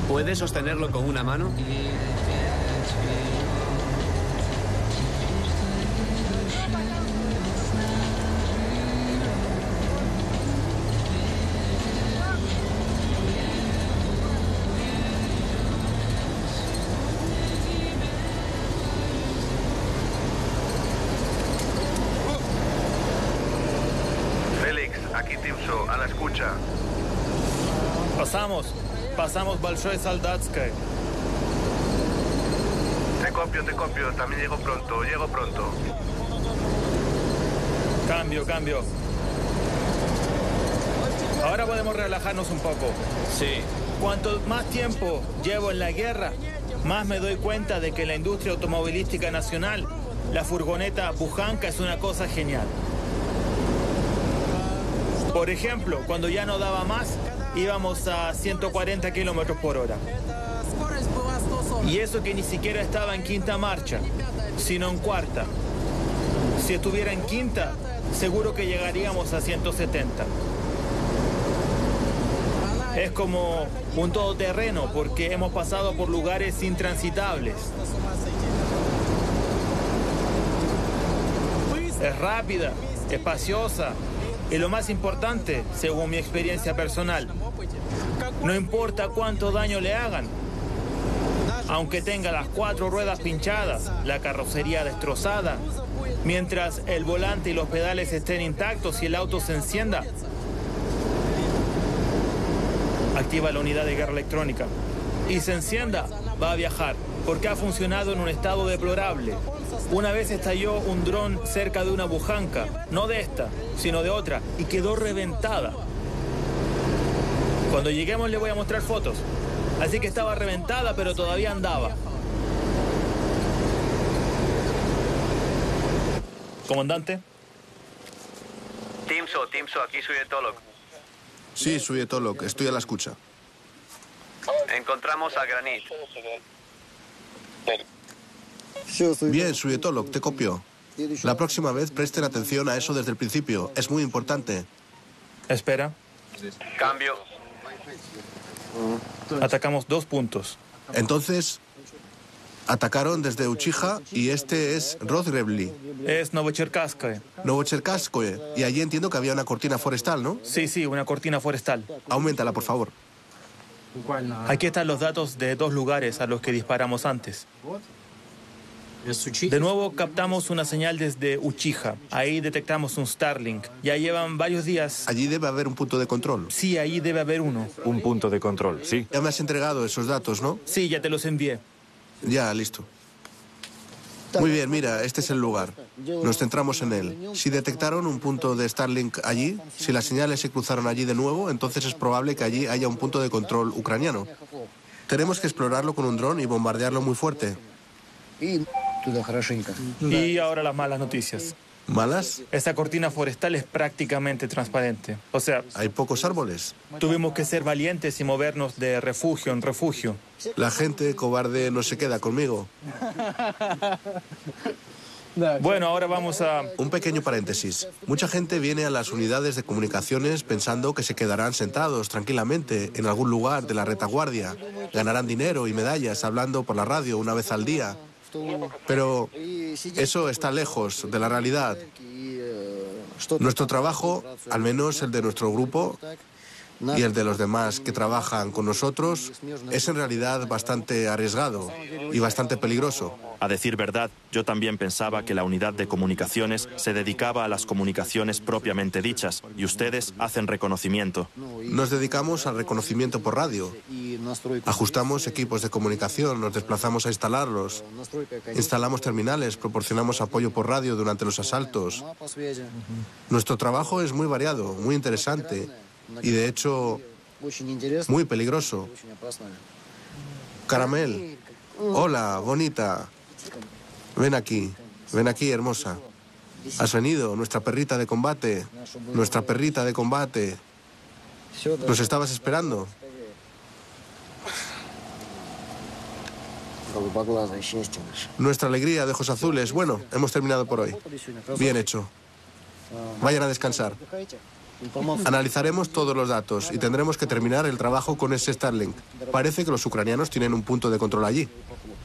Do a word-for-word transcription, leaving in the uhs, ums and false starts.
¿Puedes sostenerlo con una mano? Félix, aquí Timso, a la escucha. Pasamos. Pasamos Большое Солдатское. Te copio, te copio. También llego pronto, llego pronto. Cambio, cambio. Ahora podemos relajarnos un poco. Sí. Cuanto más tiempo llevo en la guerra, más me doy cuenta de que la industria automovilística nacional, la furgoneta Bujanka es una cosa genial. Por ejemplo, cuando ya no daba más, íbamos a ciento cuarenta kilómetros por hora. Y eso que ni siquiera estaba en quinta marcha, sino en cuarta. Si estuviera en quinta, seguro que llegaríamos a ciento setenta. Es como un todoterreno porque hemos pasado por lugares intransitables. Es rápida, espaciosa y lo más importante, según mi experiencia personal, no importa cuánto daño le hagan, aunque tenga las cuatro ruedas pinchadas, la carrocería destrozada, mientras el volante y los pedales estén intactos y el auto se encienda, activa la unidad de guerra electrónica y se encienda, va a viajar, porque ha funcionado en un estado deplorable. Una vez estalló un dron cerca de una Bujanka, no de esta, sino de otra, y quedó reventada. Cuando lleguemos le voy a mostrar fotos. Así que estaba reventada, pero todavía andaba. Comandante. Timso, Timso, aquí soy Etolok. Sí, soy Etolok, estoy a la escucha. Encontramos a Granit. Bien, soy Etolok, te copio. La próxima vez presten atención a eso desde el principio, es muy importante. Espera. Cambio. Atacamos dos puntos. Entonces, atacaron desde Uchija y este es Rozhrebli. Es Novocherkasskoye. Novocherkasskoye. Y allí entiendo que había una cortina forestal, ¿no? Sí, sí, una cortina forestal. Auméntala, por favor. Aquí están los datos de dos lugares a los que disparamos antes. De nuevo captamos una señal desde Uchija. Ahí detectamos un Starlink. Ya llevan varios días. Allí debe haber un punto de control. Sí, ahí debe haber uno. Un punto de control, sí. Ya me has entregado esos datos, ¿no? Sí, ya te los envié. Ya, listo. Muy bien, mira, este es el lugar. Nos centramos en él. Si detectaron un punto de Starlink allí, si las señales se cruzaron allí de nuevo, entonces es probable que allí haya un punto de control ucraniano. Tenemos que explorarlo con un dron y bombardearlo muy fuerte. Y ahora las malas noticias. ¿Malas? Esta cortina forestal es prácticamente transparente. O sea, hay pocos árboles. Tuvimos que ser valientes y movernos de refugio en refugio. La gente cobarde no se queda conmigo. Bueno, ahora vamos a... Un pequeño paréntesis. Mucha gente viene a las unidades de comunicaciones pensando que se quedarán sentados tranquilamente en algún lugar de la retaguardia. Ganarán dinero y medallas hablando por la radio una vez al día. Pero eso está lejos de la realidad. Nuestro trabajo, al menos el de nuestro grupo y el de los demás que trabajan con nosotros, es en realidad bastante arriesgado y bastante peligroso. A decir verdad, yo también pensaba que la unidad de comunicaciones se dedicaba a las comunicaciones propiamente dichas, y ustedes hacen reconocimiento. Nos dedicamos al reconocimiento por radio. Ajustamos equipos de comunicación, nos desplazamos a instalarlos, instalamos terminales, proporcionamos apoyo por radio durante los asaltos. Nuestro trabajo es muy variado, muy interesante y, de hecho, muy peligroso. Caramel, hola, bonita. Ven aquí, ven aquí, hermosa. Has venido, nuestra perrita de combate, nuestra perrita de combate. ¿Nos estabas esperando? Nuestra alegría de ojos azules. Bueno, hemos terminado por hoy. Bien hecho. Vayan a descansar. Analizaremos todos los datos y tendremos que terminar el trabajo con ese Starlink. Parece que los ucranianos tienen un punto de control allí.